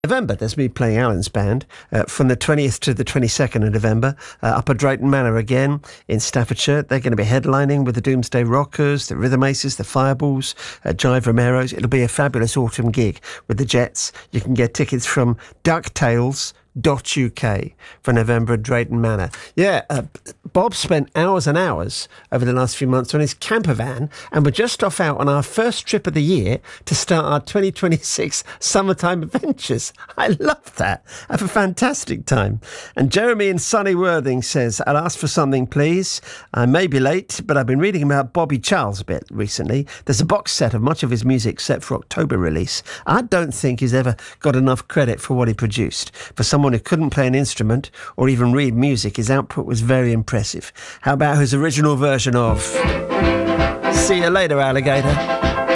November, there's me playing Alan's band from the 20th to the 22nd of November, up at Drayton Manor again in Staffordshire. They're going to be headlining with the Doomsday Rockers, the Rhythm Aces, the Fireballs, Jive Romero's. It'll be a fabulous autumn gig with the Jets. You can get tickets from ducktails.uk for November at Drayton Manor. Yeah, Bob spent hours and hours over the last few months on his camper van, and we're just off out on our first trip of the year to start our 2026 summertime adventures. I love that. Have a fantastic time. And Jeremy in Sunny Worthing says, I'll ask for something, please. I may be late, but I've been reading about Bobby Charles a bit recently. There's a box set of much of his music set for October release. I don't think he's ever got enough credit for what he produced. For someone who couldn't play an instrument or even read music, his output was very impressive. How about his original version of See You Later, Alligator?